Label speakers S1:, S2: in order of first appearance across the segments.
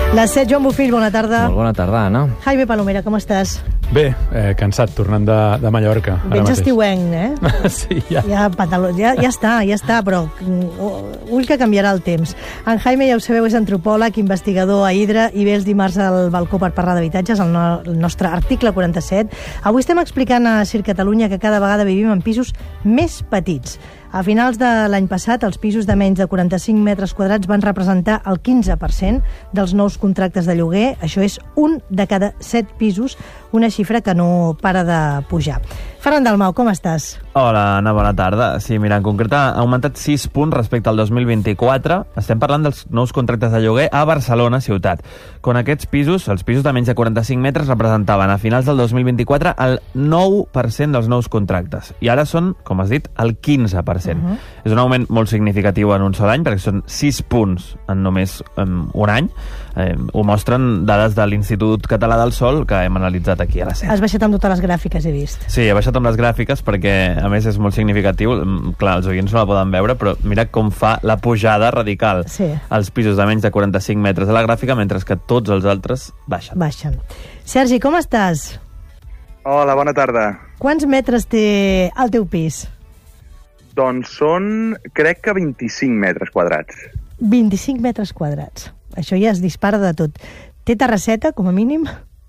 S1: Les 7, Joan Bofill, bona tarda.
S2: Molt bona tarda, Anna.
S1: Jaime Palomera, com estàs?
S3: Bé, cansat, tornant de Mallorca.
S1: Vens estiuenc,
S3: Sí, ja.
S1: Ja està, però ull que canviarà el temps. En Jaime, ja ho sabeu, és antropòleg, investigador a Hidra, i ve els dimarts al balcó per parlar d'habitatges, el nostre article 47. Avui estem explicant a Cir Catalunya que cada vegada vivim en pisos més petits. A finals de l'any passat, els pisos de menys de 45 metres quadrats van representar el 15% dels nous contractes de lloguer. Això és 1 de cada 7 pisos, una xifra que no para de pujar. Ferran Dalmau, com estàs?
S2: Hola, Anna, bona tarda. Sí, mira, en concret ha augmentat 6 punts respecte al 2024. Estem parlant dels nous contractes de lloguer a Barcelona, ciutat. Quan aquests pisos, els pisos de menys de 45 metres, representaven a finals del 2024 el 9% dels nous contractes. I ara són, com has dit, el 15%. És un augment molt significatiu en un sol any, perquè són 6 punts en només un any. Ho mostren dades de l'Institut Català del Sòl, que hem analitzat aquí a la SER.
S1: Has baixat amb totes les gràfiques, he vist.
S2: Sí, he baixat amb les gràfiques perquè, a més, és molt significatiu. Clar, els oients no la poden veure, però mira com fa la pujada radical.
S1: Sí.
S2: Els pisos de menys de 45 metres a la gràfica, mentre que tots els altres baixen.
S1: Sergi, com estàs?
S4: Hola, bona tarda.
S1: Quants metres té el teu pis?
S4: Doncs són, crec que 25 metres quadrats.
S1: 25 metres quadrats. Això ja es dispara de tot. Té terrasseta, com a mínim?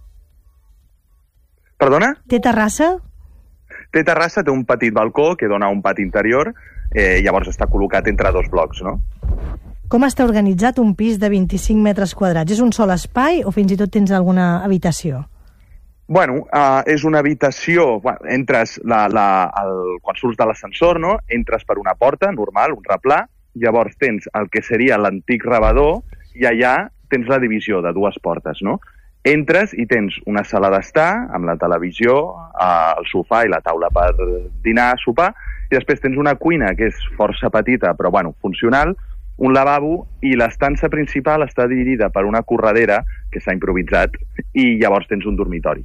S4: Perdona?
S1: Té terrassa?
S4: Té terrassa, té un petit balcó que dona a un pati interior, llavors està col·locat entre dos blocs, no?
S1: Com està organitzat un pis de 25 metres quadrats? És un sol espai o fins i tot tens alguna habitació?
S4: Bueno, és una habitació... entres quan surts de l'ascensor, no? Entres per una porta normal, un replà, llavors tens el que seria l'antic rebedor i allà tens la divisió de dues portes, no? Entres i tens una sala d'estar amb la televisió, el sofà i la taula per dinar, sopar, i després tens una cuina que és força petita però funcional, un lavabo, i l'estança principal està dividida per una corredera que s'ha improvisat i llavors tens un dormitori.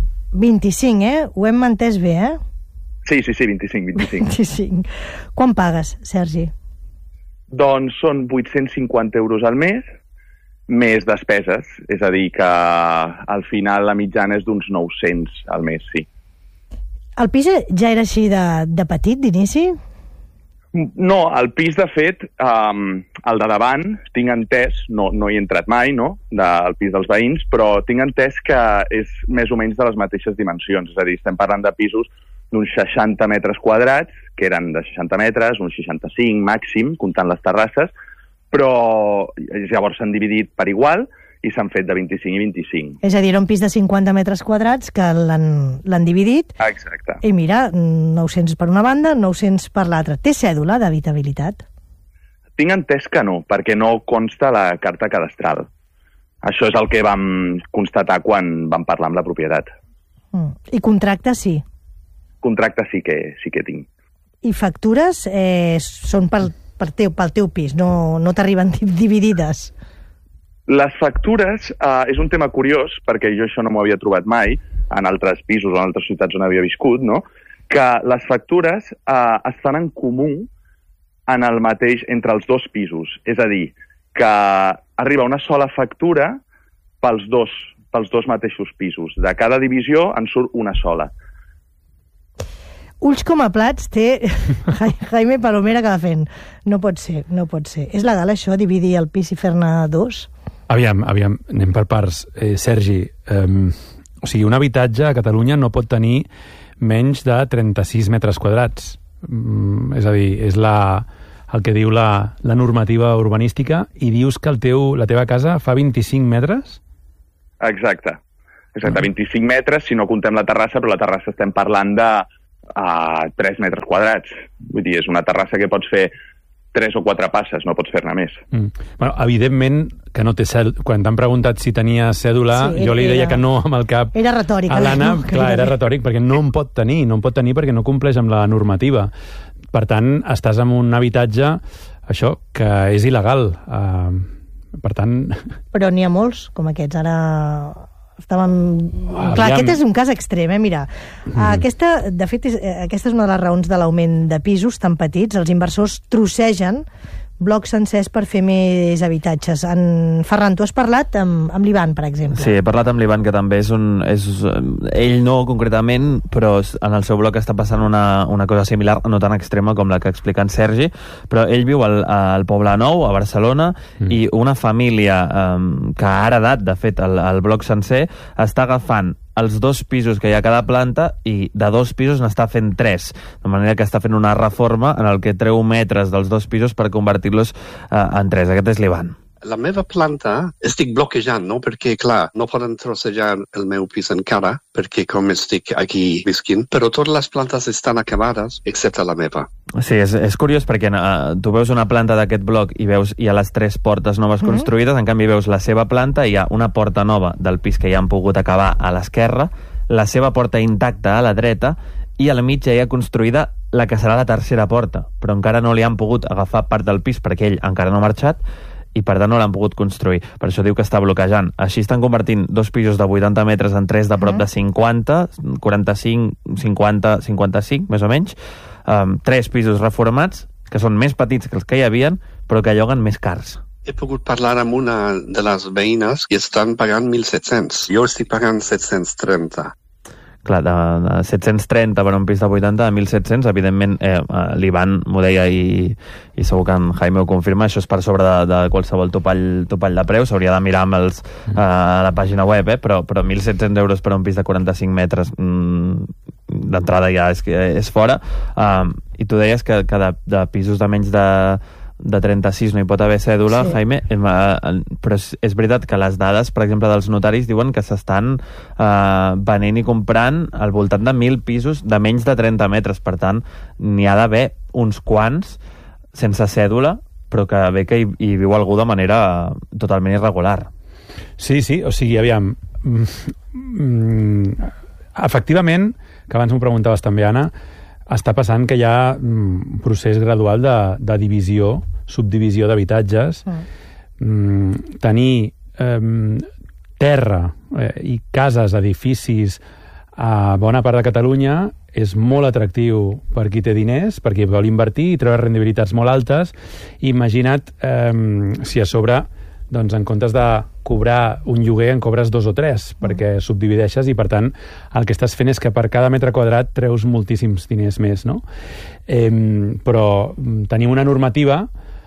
S1: 25, Ho hem entès bé,
S4: Sí, 25.
S1: Quan pagues, Sergi?
S4: Doncs són 850 euros al mes, més despeses, és a dir, que al final la mitjana és d'uns 900 al mes, sí.
S1: El pis ja era així de petit, d'inici?
S4: No, el pis, de fet, el de davant, tinc entès, no hi he entrat mai, no?, del pis dels veïns, però tinc entès que és més o menys de les mateixes dimensions, és a dir, estem parlant de pisos d'uns 60 metres quadrats, que eren de 60 metres, uns 65 màxim, comptant les terrasses, però llavors s'han dividit per igual i s'han fet de 25 i 25.
S1: És a dir, era un pis de 50 metres quadrats que l'han dividit.
S4: Exacte.
S1: I mira, 900 per una banda, 900 per l'altra. Té cèdula d'habitabilitat?
S4: Tinc entès que no, perquè no consta la carta cadastral. Això és el que vam constatar quan vam parlar amb la propietat.
S1: I contracte sí?
S4: Contracte sí que tinc.
S1: I factures són pel teu pis, no t'arriben dividides?
S4: Les factures és un tema curiós, perquè jo això no m'ho havia trobat mai en altres pisos o en altres ciutats on havia viscut, no? Que les factures es fan en comú en el mateix entre els dos pisos. És a dir, que arriba una sola factura pels dos mateixos pisos. De cada divisió en surt una sola.
S1: Ulls com a plats té Jaime Palomera que va fent. No pot ser. És legal això, dividir el pis i fer-ne dos?
S3: Aviam, anem per parts. Sergi, o sigui, un habitatge a Catalunya no pot tenir menys de 36 metres quadrats. És a dir, és el que diu la normativa urbanística, i dius que la teva casa fa 25 metres?
S4: Exacte, 25 metres si no comptem la terrassa, però la terrassa estem parlant de 3 metres quadrats. Vull dir, és una terrassa que pots fer 3 o 4 passes, no pots fer-ne més.
S3: Bueno, evidentment que no té cèdula. Quan t'han preguntat si tenia cèdula, jo li deia que no amb el cap.
S1: Era retòric.
S3: A l'Anna, clar, era retòric, perquè no en pot tenir perquè no compleix amb la normativa. Per tant, estàs en un habitatge, això, que és il·legal. Per tant...
S1: Però n'hi ha molts, com aquests. Ara Clar, aquest és un cas extrem, mira. De fet, aquesta és una de les raons de l'augment de pisos tan petits. Els inversors trossegen blocs sencers per fer més habitatges. Ferran, tu has parlat amb l'Ivan, per exemple.
S2: Sí, he parlat amb l'Ivan, que també ell no concretament, però en el seu bloc està passant una cosa similar, no tan extrema com la que explica en Sergi, però ell viu al Poblenou, a Barcelona, i una família que ha heredat, de fet, el bloc sencer, està agafant els 2 pisos que hi ha a cada planta i de 2 pisos n'està fent 3, de manera que està fent una reforma en el que treu metres dels 2 pisos per convertir-los en 3. Aquest és l'Ivan.
S5: La meva planta estic bloquejant, no? Perquè, clar, no poden trossejar el meu pis encara, perquè com estic aquí visquint, però totes les plantes estan acabades, excepte la meva.
S2: Sí, és curiós perquè tu veus una planta d'aquest bloc i veus hi ha les 3 portes noves construïdes, en canvi veus la seva planta, hi ha una porta nova del pis que ja han pogut acabar a l'esquerra, la seva porta intacta a la dreta, i a la mitja hi ha construïda la que serà la tercera porta, però encara no li han pogut agafar part del pis perquè ell encara no ha marxat, i per tant no l'han pogut construir. Per això diu que està bloquejant. Així estan convertint 2 pisos de 80 metres en 3 de prop de 50, 45, 50, 55, més o menys. 3 pisos reformats, que són més petits que els que hi havien, però que lloguen més cars.
S5: He pogut parlar amb una de les veïnes i estan pagant 1.700. Jo estic pagant 730.
S2: Clar, de 730 per un pis de 80 a 1.700, evidentment l'Ivan m'ho deia i segur que en Jaime ho confirma, això és per sobre de qualsevol topall de preu, s'hauria de mirar amb a la pàgina web, però 1.700 euros per un pis de 45 metres d'entrada ja és fora, i tu deies que de pisos de menys de 36 no hi pot haver cèdula, sí. Jaime, però és veritat que les dades, per exemple, dels notaris diuen que s'estan venent i comprant al voltant de 1.000 pisos de menys de 30 metres, per tant n'hi ha d'haver uns quants sense cèdula, però que ve que hi viu algú de manera totalment irregular.
S3: Sí, o sigui, aviam, efectivament, que abans m'ho preguntaves també, Anna, està passant que hi ha un procés gradual de divisió, subdivisió d'habitatges. Tenir terra i cases, edificis a bona part de Catalunya és molt atractiu per qui té diners, per qui vol invertir i treure rendibilitats molt altes. Imagina't si a sobre, doncs, en comptes de cobrar un lloguer en cobres 2 o 3, perquè subdivideixes i, per tant, el que estàs fent és que per cada metre quadrat treus moltíssims diners més, no? Però tenim una normativa,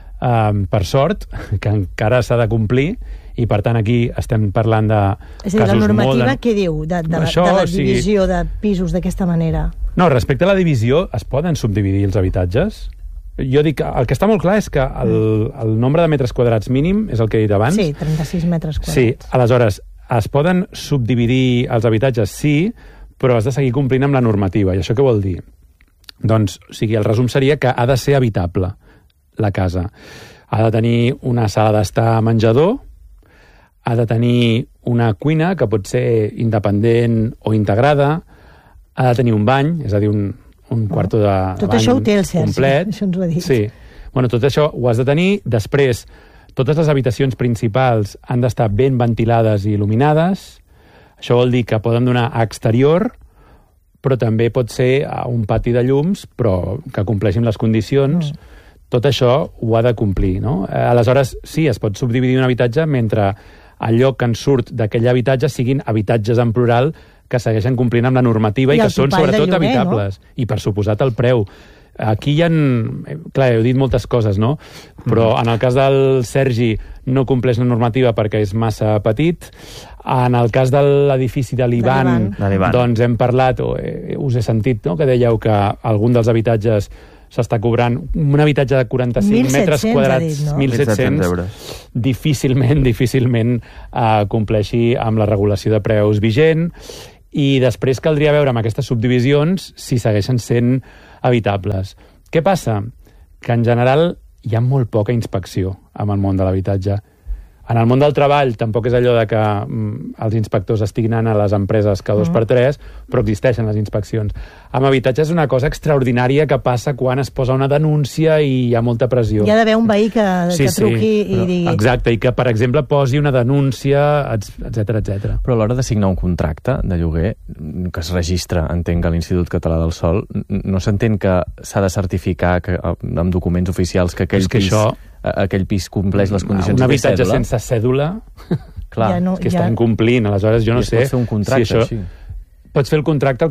S3: per sort, que encara s'ha de complir, i, per tant, aquí estem parlant de casos molt... És a dir, la normativa què
S1: diu de la divisió de pisos d'aquesta manera?
S3: No, respecte a la divisió, es poden subdividir els habitatges. Jo dic, el que està molt clar és que el nombre de metres quadrats mínim és el que he dit abans.
S1: Sí, 36 metres quadrats.
S3: Sí, aleshores, es poden subdividir els habitatges, sí, però has de seguir complint amb la normativa. I això què vol dir? Doncs, o sigui, el resum seria que ha de ser habitable, la casa. Ha de tenir una sala d'estar menjador, ha de tenir una cuina, que pot ser independent o integrada, ha de tenir un bany, és a dir, un quarto de
S1: tot
S3: bany
S1: això ho té el Sergi,
S3: complet.
S1: Això ens ho ha dit.
S3: Sí. Bueno, tot això ho has de tenir. Després, totes les habitacions principals han d'estar ben ventilades i il·luminades. Això vol dir que poden donar a exterior, però també pot ser a un pati de llums, però que compleixin les condicions. Tot això ho ha de complir, no? Aleshores, sí, es pot subdividir un habitatge mentre allò que en surt d'aquell habitatge siguin habitatges en plural que segueixen complint amb la normativa i que són sobretot lloguer, habitables. No? I per suposat el preu. Aquí hi ha... Clar, heu dit moltes coses, no? Però en el cas del Sergi no compleix la normativa perquè és massa petit. En el cas de l'edifici de l'Ivan, doncs hem parlat, us he sentit, no?, que dèieu que algun dels habitatges s'està cobrant un habitatge de 45 metres quadrats, no? 1.700 euros. Difícilment compleixi amb la regulació de preus vigent, i després caldria veure amb aquestes subdivisions si segueixen sent habitables. Què passa? Que en general hi ha molt poca inspecció en el món de l'habitatge. En el món del treball tampoc és allò de que els inspectors estiguin anant a les empreses cada 2 per 3, però existeixen les inspeccions. Amb habitatge és una cosa extraordinària que passa quan es posa una denúncia i hi ha molta pressió.
S1: Hi ha d'haver un veí que truqui i digui...
S3: Exacte, i que, per exemple, posi una denúncia, etc.
S6: Però a l'hora de signar un contracte de lloguer, que es registra, entenc, a l'Institut Català del Sòl, no s'entén que s'ha de certificar amb documents oficials que aquell pis aquell pis compleix les condicions
S3: un habitatge
S6: de cèdula.
S3: sense cèdula,
S6: Clar,
S1: Ja no-
S3: és que està incomplint, aleshores jo no
S6: I es
S3: sé
S6: pot fer un contracte
S3: si això...
S6: així.
S3: Pots fer el contracte,